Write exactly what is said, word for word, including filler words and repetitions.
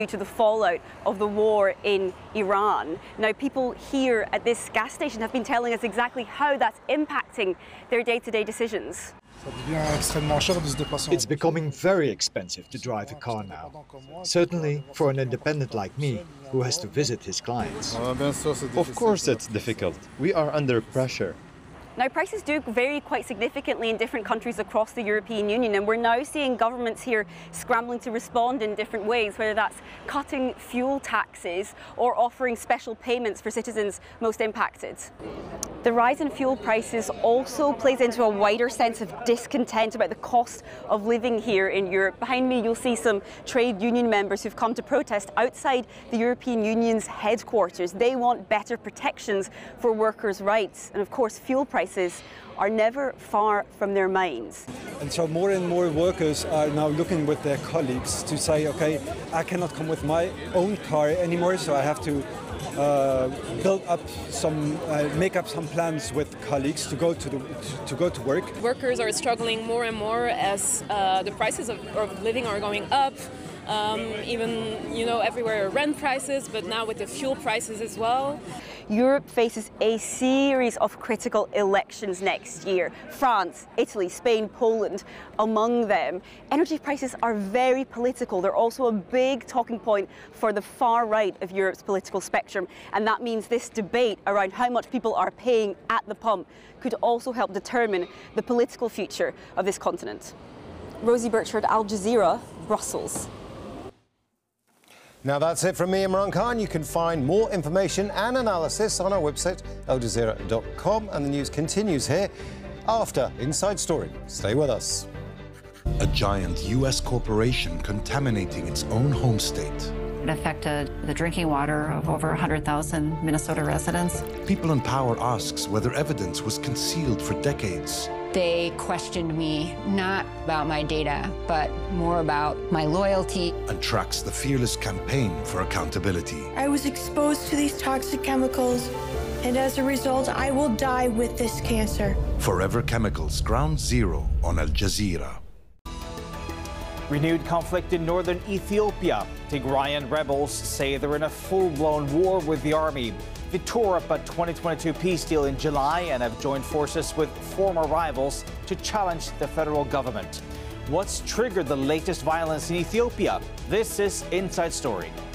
to the fallout of the war in Iran. Now, people here at this gas station have been telling us exactly how that's impacting their day-to-day decisions. It's becoming very expensive to drive a car now. Certainly for an independent like me, who has to visit his clients. Of course it's difficult. We are under pressure. Now, prices do vary quite significantly in different countries across the European Union, and we're now seeing governments here scrambling to respond in different ways, whether that's cutting fuel taxes or offering special payments for citizens most impacted. The rise in fuel prices also plays into a wider sense of discontent about the cost of living here in Europe. Behind me, you'll see some trade union members who've come to protest outside the European Union's headquarters. They want better protections for workers' rights. And of course, fuel prices are never far from their minds. And so more and more workers are now looking with their colleagues to say, okay, I cannot come with my own car anymore, so I have to uh, build up some, uh, make up some plans with colleagues to go to, the, to, to go to work. Workers are struggling more and more as uh, the prices of, of living are going up. Um, even, you know, everywhere rent prices, but now with the fuel prices as well. Europe faces a series of critical elections next year. France, Italy, Spain, Poland, among them. Energy prices are very political. They're also a big talking point for the far right of Europe's political spectrum. And that means this debate around how much people are paying at the pump could also help determine the political future of this continent. Rosie Burchard, Al Jazeera, Brussels. Now that's it from me, Imran Khan. You can find more information and analysis on our website, al jazeera dot com, and the news continues here after Inside Story. Stay with us. A giant U S corporation contaminating its own home state. It affected the drinking water of over one hundred thousand Minnesota residents. People in Power asks whether evidence was concealed for decades. They questioned me, not about my data, but more about my loyalty. And tracks the fearless campaign for accountability. I was exposed to these toxic chemicals, and as a result, I will die with this cancer. Forever Chemicals, Ground Zero on Al Jazeera. Renewed conflict in northern Ethiopia. Tigrayan rebels say they're in a full-blown war with the army. They tore up a twenty twenty-two peace deal in July and have joined forces with former rivals to challenge the federal government. What's triggered the latest violence in Ethiopia? This is Inside Story.